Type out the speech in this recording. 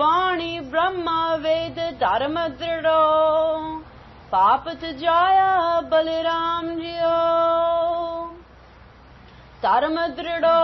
बाणी ब्रह्म वेद धर्म दृढ़ो पाप जाया बलराम जियो धर्म दृढ़ो